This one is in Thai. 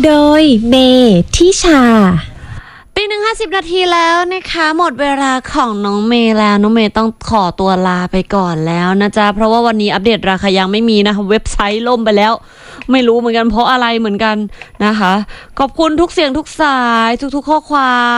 โดยเมทิชาตี 1:50 นาทีแล้วนะคะหมดเวลาของน้องเมย์แล้วน้องเมย์ต้องขอตัวลาไปก่อนแล้วนะจ๊ะเพราะว่าวันนี้อัปเดตราคายังไม่มีนะคะเว็บไซต์ล่มไปแล้วไม่รู้เหมือนกันเพราะอะไรเหมือนกันนะคะขอบคุณทุกเสียงทุกสายทุกๆข้อความ